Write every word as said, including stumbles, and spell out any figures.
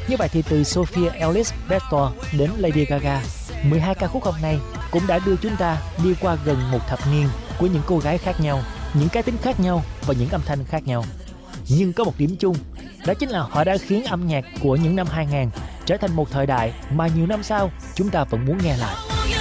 Như vậy thì từ Sophia Ellis-Bextor đến Lady Gaga, mười hai ca khúc hôm nay cũng đã đưa chúng ta đi qua gần một thập niên của những cô gái khác nhau, những cá tính khác nhau và những âm thanh khác nhau. Nhưng có một điểm chung, đó chính là họ đã khiến âm nhạc của những năm hai nghìn trở thành một thời đại mà nhiều năm sau chúng ta vẫn muốn nghe lại.